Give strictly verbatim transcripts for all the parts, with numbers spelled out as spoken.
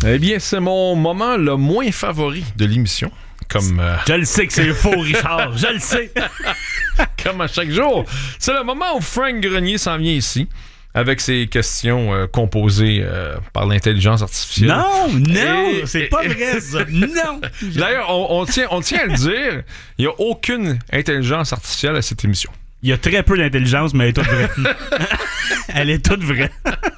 Eh bien, c'est mon moment le moins favori de l'émission. Comme, euh... Je le sais que c'est faux, Richard. Je le sais. Comme à chaque jour. C'est le moment où Frank Grenier s'en vient ici avec ses questions euh, composées euh, par l'intelligence artificielle. Non, non, Et, c'est et, pas vrai, ça. Non. D'ailleurs, on, on, tient, on tient à le dire, il n'y a aucune intelligence artificielle à cette émission. Il y a très peu d'intelligence, mais elle est toute vraie. Elle est toute vraie.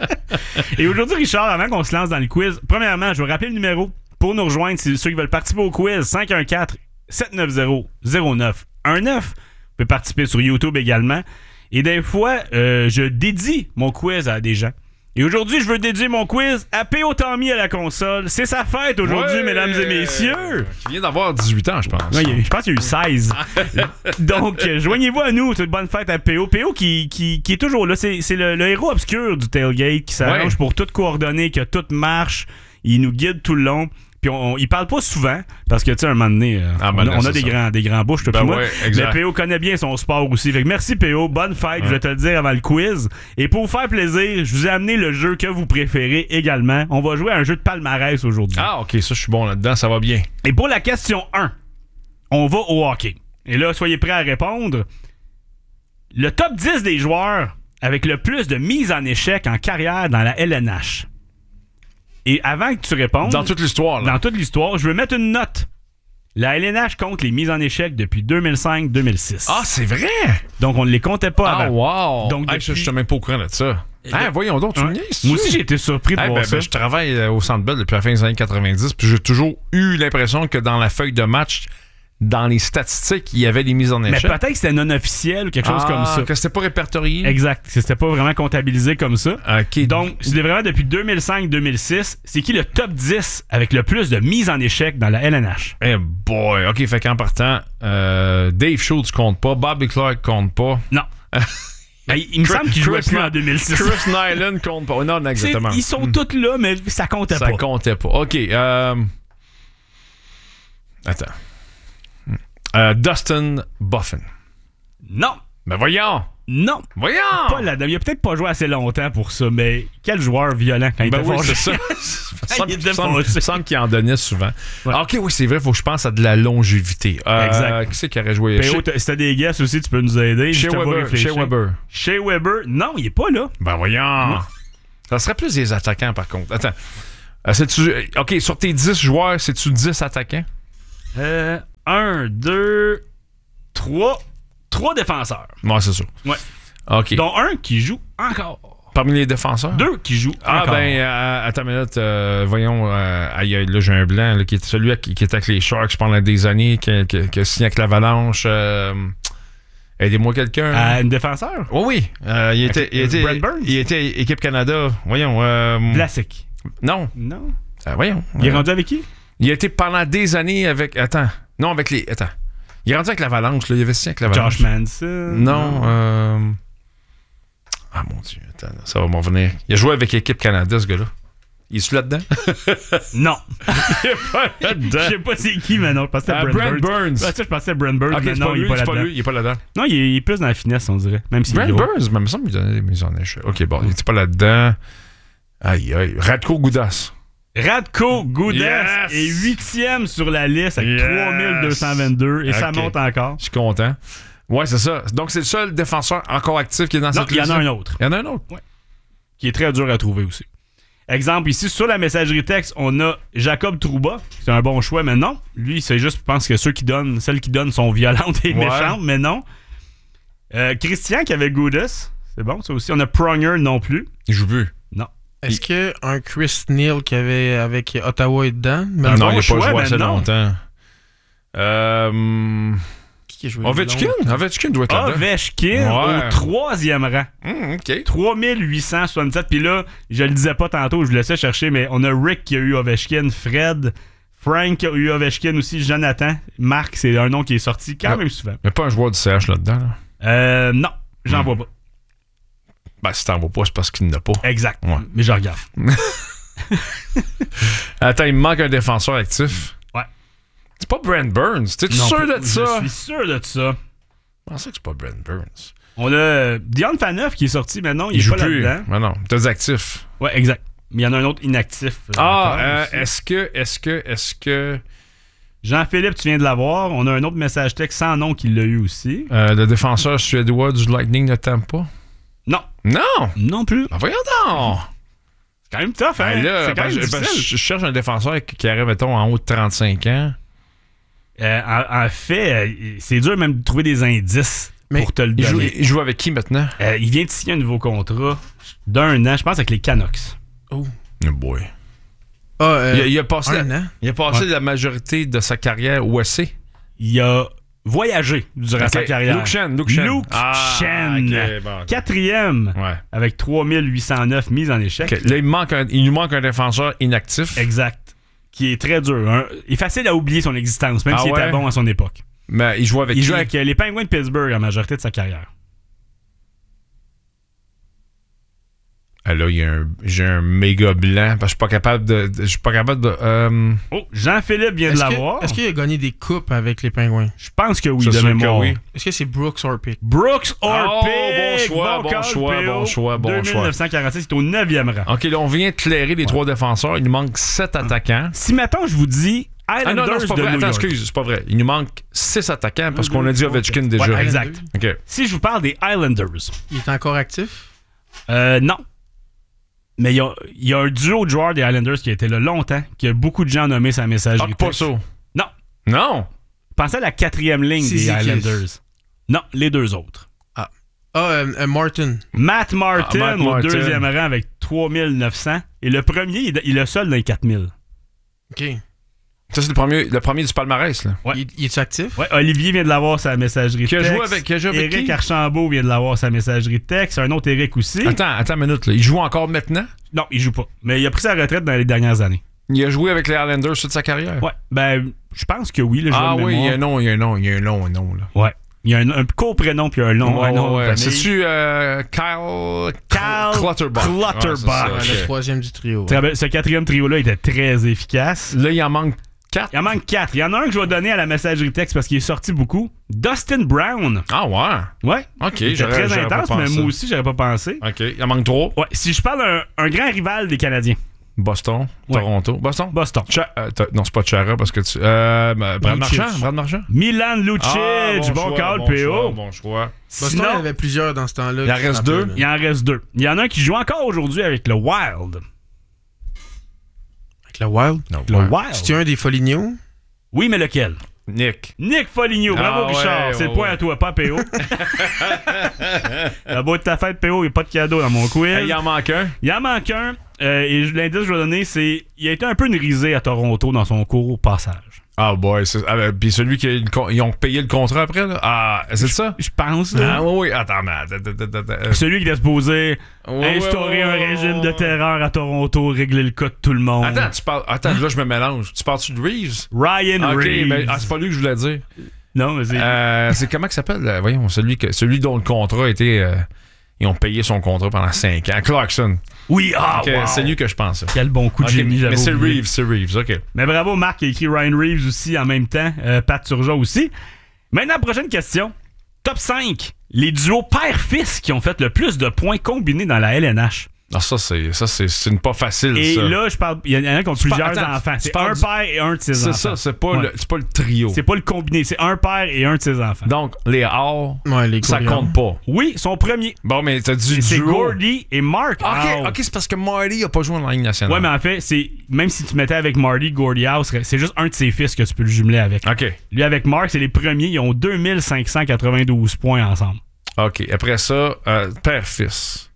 Et aujourd'hui, Richard, avant qu'on se lance dans le quiz, premièrement, je vais rappeler le numéro pour nous rejoindre. C'est ceux qui veulent participer au quiz. cinq un quatre, sept neuf zéro, zéro neuf un neuf. Vous pouvez participer sur YouTube également. Et des fois, euh, je dédie mon quiz à des gens. Et aujourd'hui, je veux dédier mon quiz à P O Tommy à la console. C'est sa fête aujourd'hui, ouais, mesdames et messieurs. Il vient d'avoir dix-huit ans, je pense. Ouais, je pense qu'il y a eu seize. Donc, euh, joignez-vous à nous. C'est une bonne fête à P O. P O qui, qui, qui est toujours là. C'est, c'est le, le héros obscur du tailgate qui s'arrange ouais. pour tout coordonner, que tout marche. Il nous guide tout le long. Puis on, on, il parle pas souvent parce que tu sais un moment donné euh, ah, ben on, là, on a des grands, des grands bouches, toi ben puis ouais, moi. Mais P O connaît bien son sport aussi. Fait que merci P O, bonne fête, ouais. je vais te le dire avant le quiz. Et pour vous faire plaisir, je vous ai amené le jeu que vous préférez également. On va jouer à un jeu de palmarès aujourd'hui. Ah ok, ça je suis bon là-dedans, ça va bien. Et pour la question un, on va au hockey. Et là, soyez prêts à répondre. Le top dix des joueurs avec le plus de mises en échec en carrière dans la L N H. Et avant que tu répondes... Dans toute l'histoire, là. Dans toute l'histoire, je veux mettre une note. La L N H compte les mises en échec depuis deux mille cinq deux mille six. Ah, c'est vrai? Donc, on ne les comptait pas ah, avant. Ah, wow! Donc, depuis... hey, je suis même pas au courant de ça. Eh ben, hey, voyons donc, tu me niaises. Moi aussi, j'ai été surpris de hey, voir ben, ça. Ben, je travaille euh, au Centre Bell depuis la fin des années quatre-vingt-dix, puis j'ai toujours eu l'impression que dans la feuille de match... Dans les statistiques, il y avait des mises en échec. Mais peut-être que c'était non officiel ou quelque chose ah, comme ça. Que c'était pas répertorié. Exact. Que c'était pas vraiment comptabilisé comme ça. OK. Donc, c'est vraiment depuis deux mille cinq deux mille six. C'est qui le top dix avec le plus de mises en échec dans la L N H? Eh boy. OK, fait qu'en partant, euh, Dave Schultz compte pas. Bobby Clark compte pas. Non. Ben, il me semble qu'il jouait plus en deux mille six. Chris Nyland compte pas. Non, non exactement. C'est, ils sont mm. tous là, mais ça comptait ça pas. Ça comptait pas. OK. Euh... Attends. Euh, Dustin Buffin. Non. Ben voyons. Non. Voyons. Pas là-dedans. Il a peut-être pas joué assez longtemps pour ça, mais quel joueur violent quand il ben était oui, fâché. c'est ça. il il semble, semble qu'il en donnait souvent. Ouais. Ah, OK, oui, c'est vrai, il faut que je pense à de la longévité. Euh, exact. Qui c'est qui aurait joué? P O, chez... si t'as des guesses aussi, tu peux nous aider. Chez Weber. Chez Weber. Chez Weber. Non, il est pas là. Ben voyons. Non. Ça serait plus des attaquants, par contre. Attends. Euh, c'est-tu... OK, sur tes dix joueurs, c'est-tu dix attaquants? Euh... un, deux... Trois, trois défenseurs. Ouais, c'est ça. Ouais. OK. Dont un qui joue encore. Parmi les défenseurs? Deux qui jouent ah, encore. Ah, ben, euh, attends une minute. Euh, voyons, euh, aïe, aïe, là, j'ai un blanc, là, qui est celui qui, qui était avec les Sharks pendant des années, qui, qui, qui a signé avec l'Avalanche. Euh, aidez-moi quelqu'un. Euh, un défenseur? Oui, oui. Euh, il, était, il, était, Brent Burns? il était équipe Canada. Voyons. Euh, Vlasic. Non. Non. Euh, voyons. Il est euh, rendu avec qui? Il a été pendant des années avec... Attends. Non, avec les... Attends. Il est rendu avec l'Avalanche, là. Il avait signé avec l'Avalanche. Josh Manson. Non. non. Euh... Ah, mon Dieu. Attends, ça va m'en venir. Il a joué avec l'équipe Canada, ce gars-là. Il est-tu là-dedans? Non. Il est pas là-dedans. Je sais pas c'est qui, mais non. Je pensais à uh, Brent Burns. Burns. Ouais, ça, je pensais à Brent Burns, okay, mais non, lui, il est pas là-dedans. Pas lui, il est pas là-dedans. Non, il est, il est plus dans la finesse, on dirait. Même s'il Brent est gros. Burns, mais il me semble qu'il donnait des mises en échec. OK, bon, il était pas là-dedans. Aïe, aïe. Radko Gudas. Radko Gudas yes! est huitième sur la liste avec yes! trois mille deux cent vingt-deux et okay. ça monte encore. Je suis content. Ouais, c'est ça. Donc, c'est le seul défenseur encore actif qui est dans non, cette liste. Il y en a un autre. Il y en a un autre. Ouais. Qui est très dur à trouver aussi. Exemple, ici, sur la messagerie texte, on a Jacob Trouba. C'est un bon choix, mais non. Lui, c'est juste, je pense que ceux qui donnent, celles qui donnent sont violentes et ouais. méchantes, mais non. Euh, Christian qui avait Gudas. C'est bon, ça aussi. On a Pronger non plus. Il joue plus. Non. Est-ce il... que un Chris Neal qui avait avec Ottawa est dedans? Ah, non, bon il n'a pas joué assez non. longtemps. Euh... Qui a joué Ovechkin? Ovechkin doit être là-dedans. Ovechkin ouais. au troisième rang. Mmh, OK. trois mille huit cent soixante-sept. Puis là, je le disais pas tantôt, je vous laissais chercher, mais on a Rick qui a eu Ovechkin, Fred, Frank qui a eu Ovechkin aussi, Jonathan, Marc, c'est un nom qui est sorti quand non. même souvent. Il n'y a pas un joueur du C H là-dedans, là? Euh, non, j'en mmh. vois pas. Ben, si t'en vois pas, c'est parce qu'il n'a pas. Exact. Ouais. Mais je regarde. Attends, il me manque un défenseur actif. Ouais. C'est pas Brent Burns. T'es-tu sûr de ça? Je suis sûr de ça. Je pensais que c'est pas Brent Burns. On a Dion Phaneuf qui est sorti maintenant. Il, il est joue pas plus. là-dedans. Mais non, t'as des actifs. Ouais, exact. mais il y en a un autre inactif. Ah, euh, est-ce que, est-ce que, est-ce que... Jean-Philippe, tu viens de l'avoir. On a un autre message texte sans nom qui l'a eu aussi. Euh, le défenseur suédois du Lightning ne t'aime pas? Non. Non! Non plus. Ben voyons donc! C'est quand même tough, hein? Ben là, c'est quand ben, même je, ben, difficile. je cherche un défenseur qui, qui arrive, mettons, en haut de trente-cinq ans. Euh, en, en fait, euh, c'est dur même de trouver des indices Mais pour te le Il joue, donner. il joue avec qui maintenant? Euh, il vient de signer un nouveau contrat d'un an, je pense, avec les Canucks. Oh. Oh boy. Ah, euh, Il a, il a passé, un la, an. il a passé Ouais. la majorité de sa carrière au S C. Il a voyagé durant Ok. sa carrière. Luke Shen, Luke Shen. Luke Ah, Shen. ok, bon, ok. Quatrième, Ouais. avec trois mille huit cent neuf mises en échec. Ok, là, il, manque un- il nous manque un défenseur inactif. Exact. Qui est très dur. Hein. Il est facile à oublier son existence, même Ah s'il ouais? était bon à son époque. Mais il joue avec Il qui? joue avec euh, les Penguins de Pittsburgh la majorité de sa carrière. Ah là, il y a un, j'ai un méga blanc parce que je suis pas capable de. de- Je suis pas capable de. euh, Oh, Jean-Philippe vient de Est-ce que- l'avoir. est-ce qu'il a gagné des coupes avec les Pingouins? Je pense que oui, C'est de sûr que mémoire. oui. Est-ce que c'est Brooks Orpik? Brooks Oh, Orpik. bon choix, bon call, choix, P O. bon choix, bon choix. deux mille neuf cent quarante-six, c'est au neuvième rang. Ok, là, on vient de clairer les trois défenseurs. Il nous manque sept attaquants. Si maintenant je vous dis Ah Islanders non, non, c'est pas de vrai. New Attends, York. excuse, c'est pas vrai. Il nous manque six attaquants parce qu'on a dit Ovechkin déjà. Ouais, exact. Ok. Si je vous parle des Islanders, Il est encore actif? euh, non. Mais il y a, il y a un duo de joueurs des Islanders qui a été là longtemps, qui a beaucoup de gens nommés sa messagerie. Ah, pas texte. ça. Non. Non. Pensez à la quatrième ligne C'est des Zikis. Islanders. Non, les deux autres. Ah, euh, euh, Martin. Matt Martin Ah, Matt au Martin. deuxième rang avec trois mille neuf cents. Et le premier, il est, il est le seul dans les quatre mille. OK. Ça, c'est le premier, le premier du palmarès, là. Ouais. Il, il est actif? Ouais, Olivier vient de l'avoir sa messagerie Qui a texte. joué avec- qui a joué avec Eric qui? Archambault vient de l'avoir sa messagerie texte. Un autre Eric aussi. Attends, attends une minute, là. Il joue encore maintenant? Non, il joue pas. Mais il a pris sa retraite dans les dernières années. Il a joué avec les Islanders toute sa carrière? Ouais, ben, je pense que oui. Là, je Ah vois de oui, il y a mémoire. un nom, il y a un nom, il y a un nom, un nom, là. Ouais. Il y a un, un court prénom puis un long. Ouais, un nom ouais, de ouais. famille. C'est-tu euh, Kyle... Cal Clutterbuck? Clutterbuck. Ouais, c'est ça, Ouais, ok. Le troisième du trio. Très bien. Ce quatrième trio-là était très efficace. Là, il en manque quatre. Il en manque quatre. Il y en a un que je vais donner à la messagerie texte parce qu'il est sorti beaucoup. Dustin Brown. Ah ouais? Ouais. Ok, Il était j'aurais- très j'aurais pas intense, mais pensé. moi aussi, j'aurais pas pensé. OK, il en manque trois. Ouais. Si je parle d'un un grand rival des Canadiens, Boston, Ouais. Toronto. Boston? Boston. Cha- euh, t'as- non, c'est pas Chara parce que tu... Euh, Brad Lucic. Marchand? Brad Marchand? Milan Lucic. Ah, bon choix, call, bon P choix, O. Bon choix. Boston, Sinon, il y avait plusieurs dans ce temps-là. Il en qui reste frappaient, deux. là. il en reste deux. Il y en a un qui joue encore aujourd'hui avec le Wild. Avec le Wild. Non, Le ouais. Wild? C'est un des Foligno? Oui, mais lequel? Nick. Nick Foligno. Bravo, Ah, ouais, Richard. C'est ouais, le point ouais. à toi, pas P O. La beau de ta fête, P O, il n'y a pas de cadeau dans mon quiz. Hey, il en manque un. Il en manque un. euh, et l'indice que je vais donner, c'est il a été un peu une risée à Toronto dans son court passage. Ah, boy. c'est- ah, ben, puis celui qui a une con- ils ont payé le contrat après, là. Ah, c'est ça? Je pense. là. Ah, oui, oui. Attends, mais... attends, attends, attends, attends. Celui qui était supposé Ouais, instaurer ouais, un ouais, régime de ouais. terreur à Toronto, régler le cas de tout le monde. Attends, tu parles... Attends, là, je me mélange. Tu parles-tu de Reeves? Ryan OK, Reeves. mais ah, c'est pas lui que je voulais dire. Non, mais c'est. Euh, c'est comment qu'il s'appelle? euh, Voyons, celui, que, celui dont le contrat a été... euh, ils ont payé son contrat pendant cinq ans. Clarkson. Oui, ah, Ok, wow. c'est lui que je pense. Quel bon coup de Ok, génie, mais j'avais c'est oublié. Reeves, c'est Reeves, ok. Mais bravo, Marc qui a écrit Ryan Reeves aussi en même temps. Euh, Pat Turgeon aussi. Maintenant, prochaine question. Top cinq. Les duos père-fils qui ont fait le plus de points combinés dans la L N H. Ah, ça, c'est, ça, c'est, c'est une pas facile, Et ça. là, je parle. Il y en a qui ont Tu par- plusieurs attends, enfants. tu C'est parles un du- père et un de ses c'est enfants. ça, c'est pas, Ouais. le, c'est pas le trio. C'est pas le combiné, c'est un père et un de ses enfants. Donc, les Hall, Ouais, les ça Coréens. compte pas. Oui, son premier. Bon, mais t'as dit C'est duo. Gordy et Mark Ok, Howe. ok, c'est parce que Marty a pas joué en Ligue nationale. Ouais, mais en fait, c'est même si tu mettais avec Marty, Gordy House, c'est juste un de ses fils que tu peux le jumeler avec. Ok, Lui avec Mark, c'est les premiers, ils ont deux mille cinq cent quatre-vingt-douze points ensemble. ok. Après ça, euh, père-fils.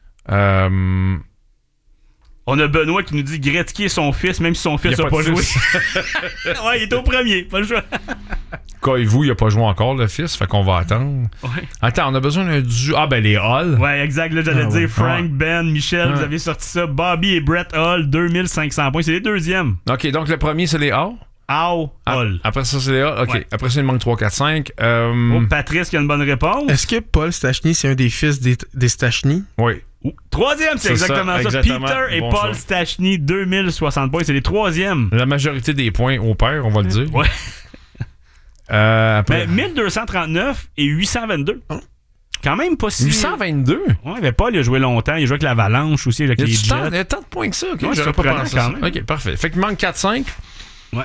Euh, On a Benoît qui nous dit Gretzky est son fils, même si son fils y a n'a pas pas, de joué. fils. Ouais, il est au premier, pas le choix. Koivu, il a pas joué encore, le fils, fait qu'on va attendre. Ouais. Attends, on a besoin d'un duo. Ah, ben les Hall. Ouais, exact. Là, j'allais Ah dire ouais. Frank, Ouais. Ben, Michel, Ouais. vous avez sorti ça. Bobby et Brett Hall, deux mille cinq cents points. C'est les deuxièmes. Ok, donc le premier, c'est les Hall. Howe, Ah, Hall. Après ça, c'est les Hall. Ok, Ouais. après ça, il manque trois, quatre, cinq. Euh, Oh, Patrice qui a une bonne réponse. Est-ce que Paul Stachny, c'est un des fils des, des Stachny? oui. Ouh, Troisième, c'est C'est ça, exactement ça. exactement. Peter et Bon Paul choix. Stachny, deux mille soixante points. C'est les troisièmes. La majorité des points au père, on va le dire. Ouais. Euh, après... Mais mille deux cent trente-neuf et huit cent vingt-deux. quand même pas si... huit cent vingt-deux? Ouais, il avait pas, il a joué longtemps. Il a joué avec l'Avalanche aussi, avec Il y les a Jets. tant, il y a tant de points que ça. OK, Ouais, j'aurais pas surprenant pensé quand ça. même. OK, parfait. Fait qu'il manque quatre cinq. Ouais.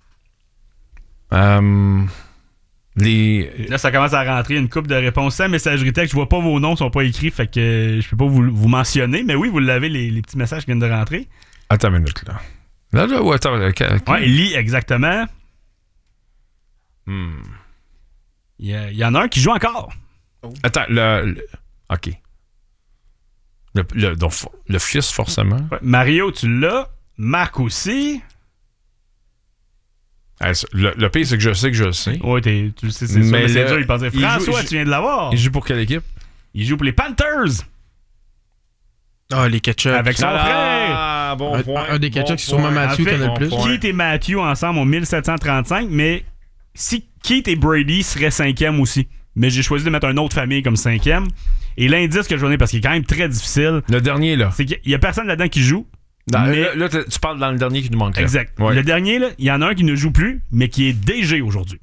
Euh, les... Là, ça commence à rentrer une coupe de réponses sans messagerie texte. Je vois pas vos noms, ils sont pas écrits, fait que euh, je peux pas vous, vous mentionner. Mais oui, vous l'avez, les, les petits messages qui viennent de rentrer. Attends une minute, là. Là, là, ouais, attends. Okay, okay. Ouais, lit exactement. Hmm. Il y, a, il y en a un qui joue encore. Attends, le... le OK. Le, le, donc, le fils, forcément. Ouais, Mario, tu l'as. Marc aussi. Le, le pire, c'est que je sais que je le sais. Oui, tu le sais, c'est mais sûr. Le, sûr, il pensait François, joue, tu viens de l'avoir. Il joue pour quelle équipe? Il joue pour les Panthers. Ah, les Ketchup. Avec son ah, frère. Ah, bon un, point. Un des Ketchup, bon c'est sûrement Matthew qui en a le plus. Keith et Matthew ensemble ont mille sept cent trente-cinq, mais si Keith et Brady seraient cinquième aussi. Mais j'ai choisi de mettre une autre famille comme cinquième. Et l'indice que je donne, parce qu'il est quand même très difficile. Le dernier, là. C'est qu'il n'y a personne là-dedans qui joue. Dans, mais... Là, là tu parles dans le dernier qui nous manque. Là. Exact. Ouais. Le dernier, là, il y en a un qui ne joue plus, mais qui est D G aujourd'hui.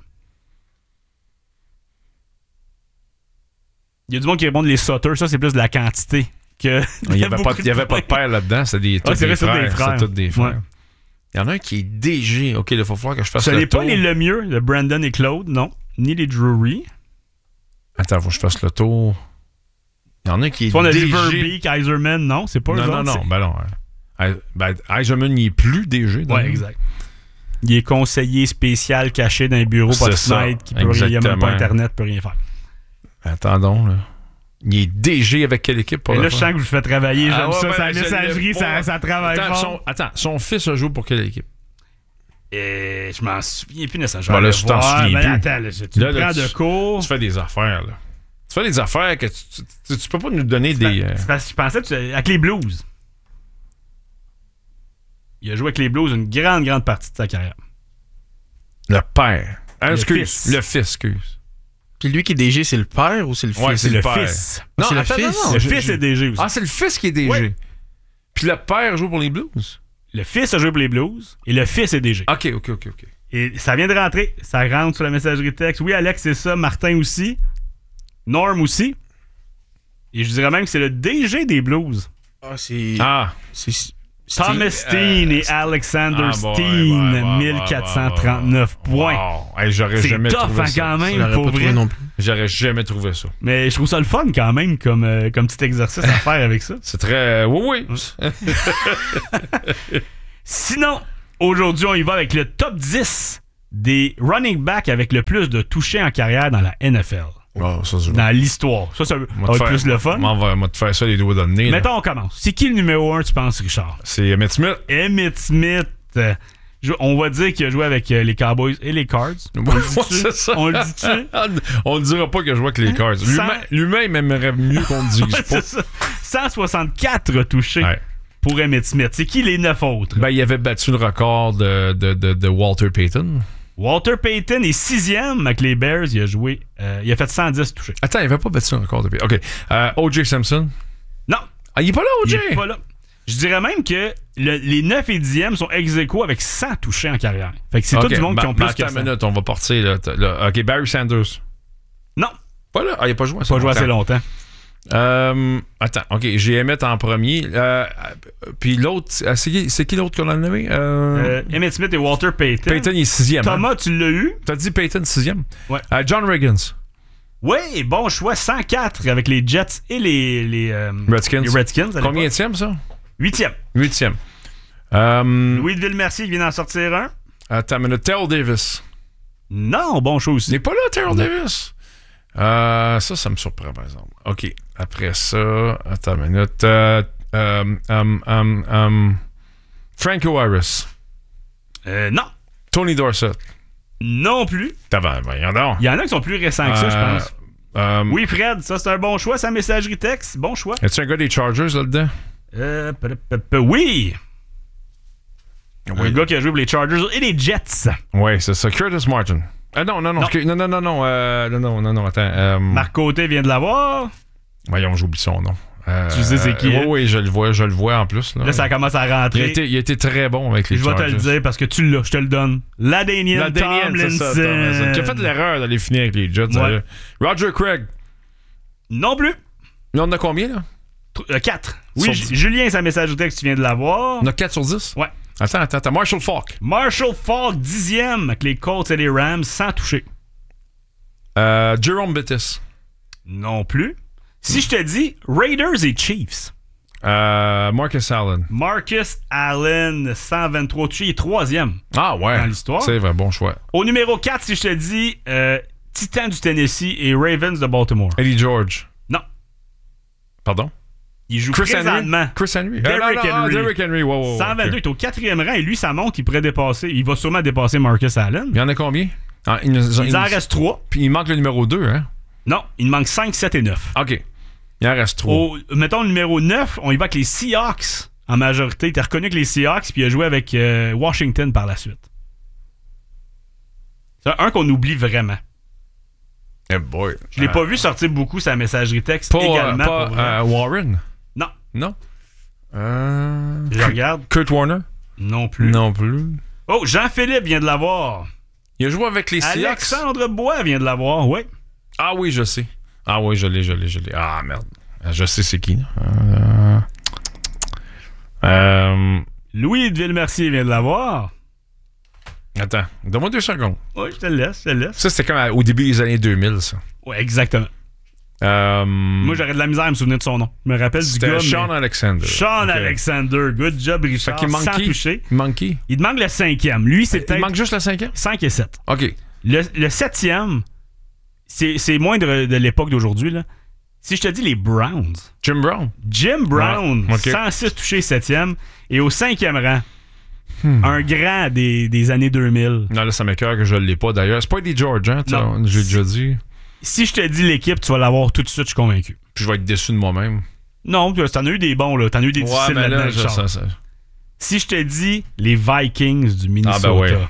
Il y a du monde qui répond les sauteurs. Ça, c'est plus de la quantité. Que il n'y avait, avait pas de père là-dedans. C'est des, ah, des, vrai, frères, des frères. C'est tous des frères. Ouais. Il y en a un qui est D G. OK, il faut falloir que je fasse Ce le n'est tour. pas les Lemieux, le Brandon et Claude, non. Ni les Drury. Attends, faut que je fasse le tour. Il y en a qui est Soit on a D G. des Verbeek, Kaiserman, non, c'est pas non, eux non, autres, non, ben non. Ben, ben, Eiserman, il est plus D G. Ouais, exact. Il est conseiller spécial caché dans un bureau, pas de fenêtre, qui peut rien, il n'y a même pas Internet, peut rien faire. Attendons, là. Il est D G avec quelle équipe pour Et le là, je sens que je vous fais travailler. J'aime ah, ouais, ça, ben, sa messagerie, ça, ça travaille attends, fort. Son, attends, son fils a joué pour quelle équipe? Et je m'en souviens plus nécessairement. Bon, là, tu t'en souviens ben, plus. Attends, là, tu là, me là, prends de tu, cours. Tu fais des affaires, là. Tu fais des affaires que tu, tu, tu, tu peux pas nous donner des... C'est, euh... c'est parce que je pensais que tu, avec les Blues. Il a joué avec les Blues une grande, grande partie de sa carrière. Le père. Ah, le excuse. fils. Le fils, excuse. Puis lui qui est D G, c'est le père ou c'est le fils? Ouais, c'est, c'est le, le père. fils. Non, c'est le attends, fils. Non, non, le je, fils je... est D G aussi. Ah, c'est le fils qui est D G. Ouais. Puis le père joue pour les Blues. Le fils a joué pour les Blues et le fils est D G. OK, OK, OK, OK. Et ça vient de rentrer. Ça rentre sur la messagerie texte. Oui, Alex, c'est ça. Martin aussi. Norm aussi. Et je dirais même que c'est le D G des Blues. Ah, c'est... Ah. C'est... Thomas Steen euh, et Alexander ah, bon, Steen, ouais, ouais, mille quatre cent trente-neuf ouais, ouais, ouais. points. Wow. Hey, j'aurais c'est jamais tough trouvé hein, ça. quand même, pour vrai. Non plus. J'aurais jamais trouvé ça. Mais je trouve ça le fun quand même comme, euh, comme petit exercice à faire avec ça. C'est très... Oui, oui. Sinon, aujourd'hui, on y va avec le top dix des running backs avec le plus de touchés en carrière dans la N F L. Oh, ça, dans l'histoire. Ça, ça, ça va être plus le fun. On va, va te faire ça les doigts dans le nez. Mettons, on commence. C'est qui le numéro un, tu penses, Richard? C'est Emmitt Smith. Emmitt Smith. Euh, je, on va dire qu'il a joué avec euh, les Cowboys et les Cards. On le dit-tu? C'est ça. On le dit-tu? On ne dira pas qu'il a joué avec les Cards. Lui-même, lui-même aimerait mieux qu'on le dise ouais, pas. Ça. cent soixante-quatre touchés ouais. pour Emmitt Smith. C'est qui les neuf autres? Ben, il avait battu le record de, de, de, de Walter Payton. Walter Payton est sixième avec les Bears. Il a joué. Euh, il a fait cent dix touchés. Attends, il n'avait pas battu le record de Payton. OK. Euh, O J Simpson. Non. Ah, il n'est pas là, O J. Il n'est pas là. Je dirais même que le, les neuf et dixième sont ex-aequo avec cent touchés en carrière. Fait que c'est okay. tout du monde bah, qui ont plus bah, que attends ça. une minute, on va partir. Là, là. OK, Barry Sanders. Non. Pas là. Ah, il n'a pas joué assez longtemps. Pas joué assez longtemps. Euh, attends, OK, j'ai Emmitt en premier. Euh, puis l'autre, c'est qui, c'est qui l'autre qu'on a nommé? Euh... Euh, Emmitt Smith et Walter Payton. Payton, il est sixième. Thomas, hein? Tu l'as eu? T'as dit Payton sixième? Ouais. Euh, John Riggins. Oui, bon choix, cent quatre avec les Jets et les, les, euh, Redskins. les Redskins. Combien de ça? Huitième. Huitième. Euh, Louis de Villemercier qui vient d'en sortir un. Attends, mais Terrell Davis. Non, bon choix aussi. Il n'est pas là, Terrell Davis. Euh, ça, ça me surprend, par exemple. OK. Après ça, attends une minute. Euh, um, um, um, um, Franco Harris. Euh, non. Tony Dorsett. Non plus. T'as voyons donc. Il y en a qui sont plus récents que ça, euh, je pense. Euh, oui, Fred, ça, c'est un bon choix. Sa messagerie texte, bon choix. Est-ce un gars des Chargers là-dedans? Euh, p- p- p- oui. Oui. Un gars qui a joué pour les Chargers et les Jets. Oui, c'est ça. Curtis Martin. Ah non, non, non. Non, excuse, non, non, non, non, euh, non, non, non, non, attends. Euh, Marc Côté vient de l'avoir. Voyons, j'oublie son nom. Euh, tu sais c'est qui? Oui, hein? oui, je le vois, je le vois en plus. Là, là ça commence à rentrer. Il a été, il a été très bon avec les je Chargers. Je vais te le dire parce que tu l'as, je te le donne. Ladanian Tomlinson. C'est ça, Tomlinson. Qui a fait l'erreur d'aller finir avec les Jets. Ouais. Roger Craig. Non plus. Là, on en a combien, là? Euh, quatre. Oui, J- Julien, sa message texte, tu viens de l'avoir. On a quatre sur dix? Ouais. Attends, attends, attends. Marshall Faulk. Marshall Faulk, dixième, avec les Colts et les Rams, sans toucher. Euh, Jerome Bettis. Non plus. Si je te dis Raiders et Chiefs. Euh, Marcus Allen. Marcus Allen, cent vingt-trois touchés, il est troisième. Ah ouais. Dans l'histoire. C'est vrai, bon choix. Au numéro quatre, si je te dis euh, Titans du Tennessee et Ravens de Baltimore. Eddie George. Non. Pardon? Il joue Chris présentement. Henry? Chris Henry. Derrick ah, non, non, Henry. Ah, Derrick Henry. Wow, wow, cent vingt-deux, okay. il est au quatrième rang et lui, ça monte, il pourrait dépasser. Il va sûrement dépasser Marcus Allen. Il y en a combien? Ah, il, nous, il, il en reste trois. Puis il manque le numéro deux, hein? Non, il manque cinq, sept et neuf. OK. Il en reste trois. Au, mettons le numéro neuf, on y va avec les Seahawks en majorité. Il était reconnu avec les Seahawks, puis il a joué avec euh, Washington par la suite. C'est un qu'on oublie vraiment. Eh boy. Je l'ai euh, pas vu sortir beaucoup sa messagerie texte pas, également. Pas, pour euh, Warren? Non. Non. Euh... Je regarde. Kurt Warner? Non plus. Non plus. Oh, Jean-Philippe vient de l'avoir. Il a joué avec les Seahawks. Alexandre Bois vient de l'avoir, oui. Ah oui, je sais. Ah oui, je l'ai, je l'ai, je l'ai. Ah merde. Je sais c'est qui. Euh... Euh... Louis de Villemercier vient de l'avoir. Attends, donne-moi deux secondes. Oui, je te le laisse, je te le laisse. Ça, c'était comme au début des années deux mille, ça. Oui, exactement. Euh... Moi, j'aurais de la misère à me souvenir de son nom. Je me rappelle du gars. Sean mais... Alexander. Sean okay. Alexander. Good job, Richard. Fait qu'il manque sans qui? toucher. Il manque qui? Il te manque le cinquième. Lui, c'est peut-être. Il manque juste le cinquième? cinq et sept. OK. Le, le septième, c'est, c'est moins de, de l'époque d'aujourd'hui, là. Si je te dis les Browns. Jim Brown. Jim Brown, ouais, okay. cent six touchés, septième. Et au cinquième rang, hmm. un grand des, des années deux mille. Non, là, ça m'écoeure que je l'ai pas, d'ailleurs. C'est pas Eddie George, hein? Non. J'ai déjà dit. Si je te dis l'équipe, tu vas l'avoir tout de suite, je suis convaincu. Puis je vais être déçu de moi-même. Non, t'en as eu des bons, là. T'en as eu des difficiles ouais, mais là-dedans, là, je, ça, ça. Si je te dis les Vikings du Minnesota. Ah, ben ouais.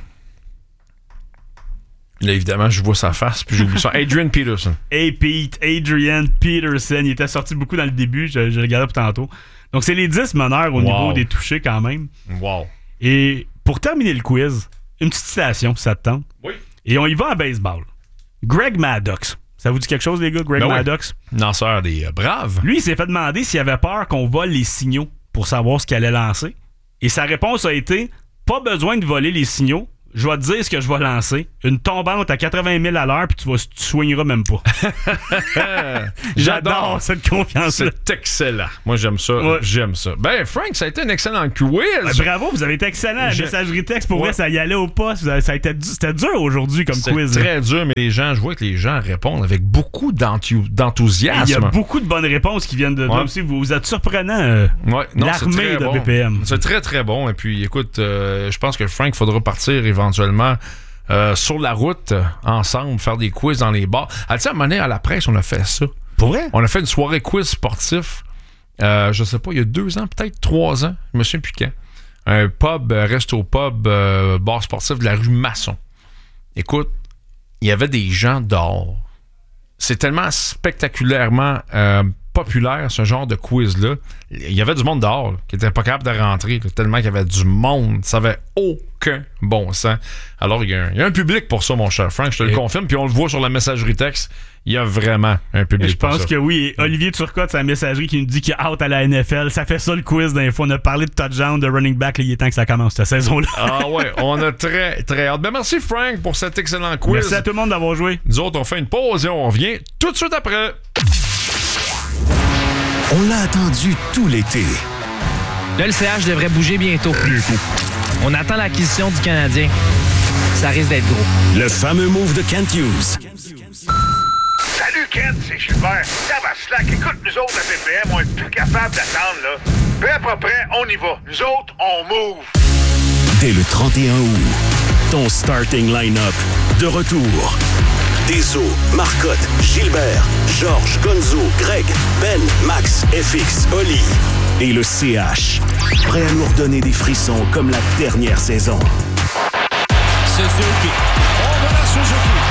Là, évidemment, je vois sa face, puis j'oublie ça. Adrian Peterson. Hey Pete, Adrian Peterson. Il était sorti beaucoup dans le début, je, je le regardais pour tantôt. Donc, c'est les dix meneurs au wow. niveau des touchés quand même. Wow. Et pour terminer le quiz, une petite citation, si ça te tente. Oui. Et on y va en baseball. Greg Maddox. Ça vous dit quelque chose, les gars, Greg ben Maddox? Oui. Lanceur des euh, Braves. Lui, il s'est fait demander s'il avait peur qu'on vole les signaux pour savoir ce qu'il allait lancer. Et sa réponse a été, pas besoin de voler les signaux. Je vais te dire ce que je vais lancer. Une tombante à quatre-vingt mille à l'heure, puis tu ne soigneras même pas. J'adore cette confiance-là. C'est excellent. Moi, j'aime ça. Ouais. J'aime ça. Ben, Frank, ça a été un excellent quiz. Ben, bravo, vous avez été excellent. La je... messagerie texte, pour ouais. vrai, ça y allait au poste. Ça a été, c'était dur aujourd'hui comme c'est quiz. C'est très dur, mais les gens, je vois que les gens répondent avec beaucoup d'enthou- d'enthousiasme. Il y a beaucoup de bonnes réponses qui viennent de ouais. là aussi. Vous, vous êtes surprenant. Euh, ouais. non, l'armée de bon. B P M. C'est très, très bon. Et puis, écoute, euh, je pense que Frank, faudra partir éventuellement éventuellement euh, sur la route euh, ensemble, faire des quiz dans les bars. À, à un moment donné, à la presse, on a fait ça. Pour vrai? On a fait une soirée quiz sportif, euh, je sais pas, il y a deux ans, peut-être trois ans, je me souviens plus quand. Un pub, euh, resto-pub, euh, bar sportif de la rue Masson. Écoute, il y avait des gens dehors. C'est tellement spectaculairement euh, populaire, ce genre de quiz-là. Il y avait du monde dehors là, qui n'était pas capable de rentrer, là, tellement qu'il y avait du monde. Ça n'avait aucun bon sens. Alors, il y, a un, il y a un public pour ça, mon cher Frank, je te Et... le confirme. Puis on le voit sur la messagerie texte. Il y a vraiment un public je pour ça. Je pense que oui. Et Olivier Turcotte, sa messagerie qui nous dit qu'il est out à la N F L. Ça fait ça le quiz d'info. On a parlé de touchdown, de running back. Là, il est temps que ça commence cette saison-là. Ah ouais, on a très, très hâte. Ben merci Frank pour cet excellent quiz. Merci à tout le monde d'avoir joué. Nous autres, on fait une pause et on revient tout de suite après. On l'a attendu tout l'été. Là, le C H devrait bouger bientôt. Bientôt. On attend l'acquisition du Canadien. Ça risque d'être gros. Le fameux move de Kent Hughes. Salut Kent, c'est Gilbert. Ça va slack. Écoute, nous autres à B P M, on est plus capable d'attendre, là. Peu à peu près, on y va. Nous autres, on move. Dès le trente et un août, ton starting line-up de retour. Deso, Marcotte, Gilbert, Georges, Gonzo, Greg, Ben, Max, F X, Oli et le C H. Prêt à nous redonner des frissons comme la dernière saison. Suzuki. On va la Suzuki.